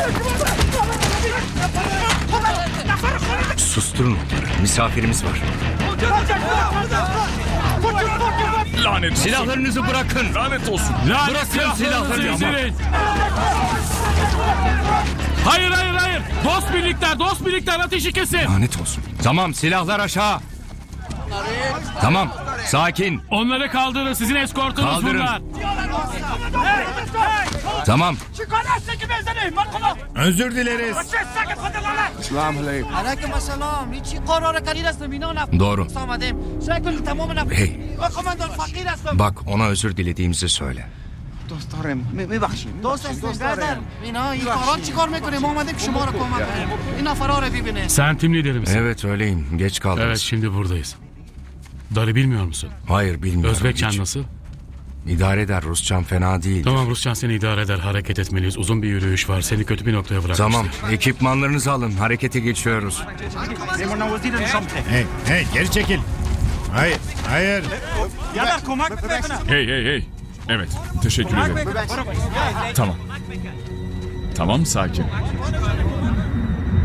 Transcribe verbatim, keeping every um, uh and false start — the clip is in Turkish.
Susturun onları. Misafirimiz var. Lanet olsun. Silahlarınızı bırakın. Lanet olsun. Lanet Bırakın silahlarınızı. silahlarınızı. Hayır hayır hayır. Dost birlikler dost birlikler ateşi kesin. Lanet olsun. Tamam, silahlar aşağı. Tamam, sakin. Onları kaldırın, sizin eskortunuz Kaldırın. bunlar. Tamam. Özür dileriz. علیکم السلام این چی قرار کردید است اینا نفر Doğru. آمدیم شکل تمام نفر Hey, و کماندان فقیر هستم bak ona özür dilediğimizi söyle. دوست هستیم برادر اینا این کارا چی کار میکنه ما آمدیم که شما رو کمک کنیم اینا فرار ببینه Sen tim lideri misin? Evet öyleyim. Geç kaldınız. Evet, şimdi buradayız. Darı bilmiyor musun? Hayır bilmiyorum. Özbekçen hiç. nasıl? İdare eder. Rusçam fena değil. Tamam, Rusçan seni idare eder, hareket etmeliyiz. Uzun bir yürüyüş var, seni kötü bir noktaya bırakmıştır. Tamam. Ekipmanlarınızı alın. Harekete geçiyoruz. Hey, hey geri çekil. Hayır, hayır. Hey hey hey. Evet. Teşekkür ederim. Tamam. Tamam sakin.